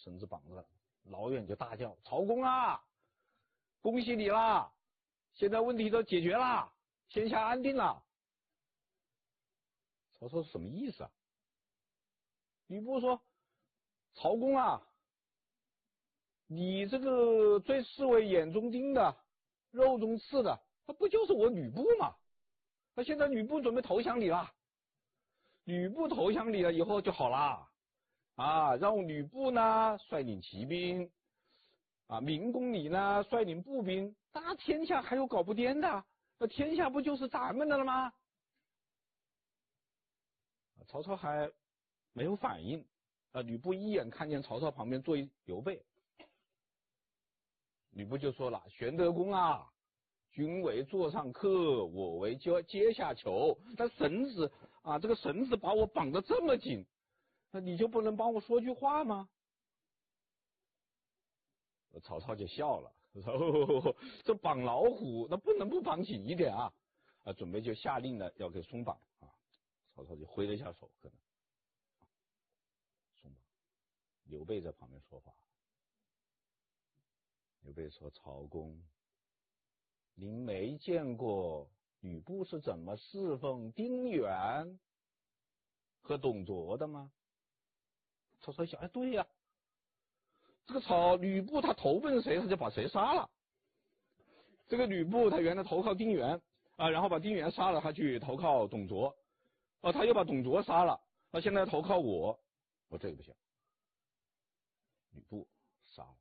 绳子绑着，老远就大叫：“曹公啊，恭喜你啦！现在问题都解决了，天下安定了。”曹操什么意思啊？吕布说：“曹公啊，你这个最视为眼中钉的、肉中刺的，他不就是我吕布吗？那现在吕布准备投降你了，吕布投降你了以后就好啦，让吕布呢率领骑兵，明公你呢率领步兵，那天下还有搞不掂的？那天下不就是咱们的了吗？”曹操还没有反应，吕布一眼看见曹操旁边坐一刘备，吕布就说了：“玄德公啊，君为座上客，我为阶下囚，那绳子这个绳子把我绑得这么紧，那你就不能帮我说句话吗？”曹操就笑了，说：“这绑老虎，那不能不绑紧一点啊！”准备就下令了，要给松绑啊。曹操就挥了一下手，可能松绑。刘备在旁边说话，刘备说：“曹公，您没见过吕布是怎么侍奉丁原和董卓的吗？”曹操想：“哎，对呀，这个吕布他投奔谁，他就把谁杀了。这个吕布他原来投靠丁原然后把丁原杀了，他去投靠董卓，他又把董卓杀了，现在投靠我这个不行。”吕布杀了。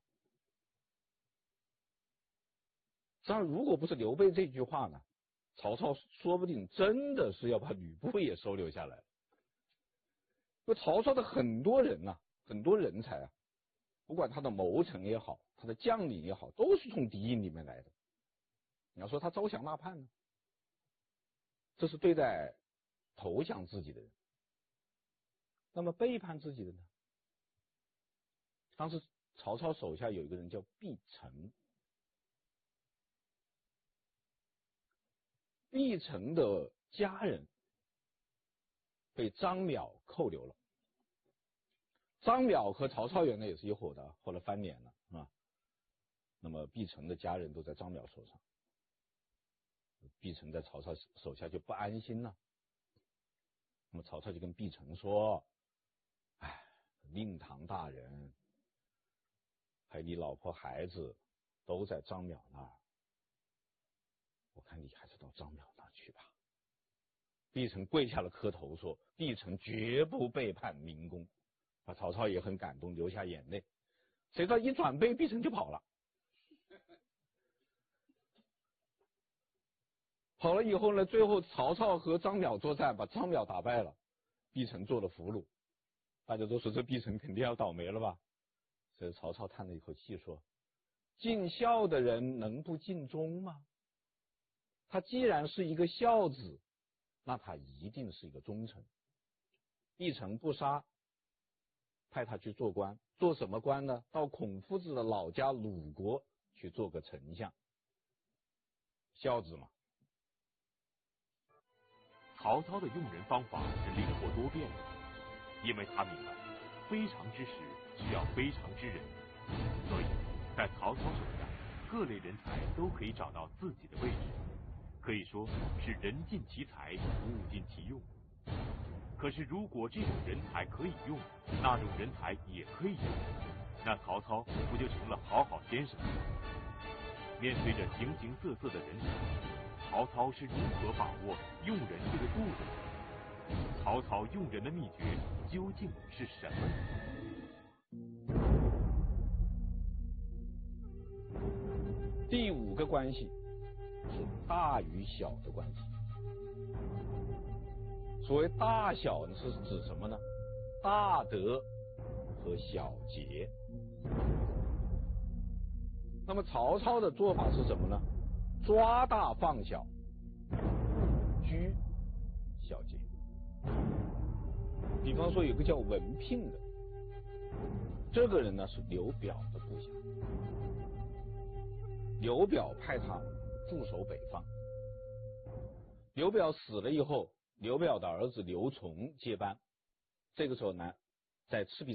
当然，如果不是刘备这句话呢，曹操说不定真的是要把吕布也收留下来。因为曹操的很多人很多人才不管他的谋臣也好，他的将领也好，都是从敌营里面来的。你要说他招降纳叛呢，这是对待投降自己的人。那么背叛自己的呢？当时曹操手下有一个人叫毕城，毕城的家人被张邈扣留了。张邈和曹操原来也是一伙的，后来翻脸了那么毕城的家人都在张邈手上，毕城在曹操手下就不安心了。那么曹操就跟毕城说：“令堂大人还有你老婆孩子都在张邈那儿，我看你还是到张邈那儿去吧。”毕城跪下了磕头说：“毕城绝不背叛明公。”曹操也很感动，流下眼泪。谁知道一转背，毕城就跑了。跑了以后呢，最后曹操和张邈作战，把张邈打败了，毕城做了俘虏。大家都说这毕城肯定要倒霉了吧？所以曹操叹了一口气说：“尽孝的人能不尽忠吗？他既然是一个孝子，那他一定是一个忠臣。毕城不杀，派他去做官，做什么官呢？到孔夫子的老家鲁国去做个丞相，孝子嘛。” 曹操的用人方法是灵活多变的，因为他明白非常之时需要非常之人，所以在曹操手下各类人才都可以找到自己的位置，可以说是人尽其才，物尽其用。可是如果这种人才可以用，那种人才也可以用，那曹操不就成了好好先生？面对着形形色色的人才，曹操是如何把握用人这个度的呢？曹操用人的秘诀究竟是什么呢？ 第5个关系是大与小的关系。所谓大小呢，是指什么呢？大德和小节。那么曹操的做法是什么呢？抓大放小，居小节。比方说有个叫文聘的，这个人呢是刘表的部下，刘表派他驻守北方。刘表死了以后，刘表的儿子刘琮接班。这个时候呢，在赤壁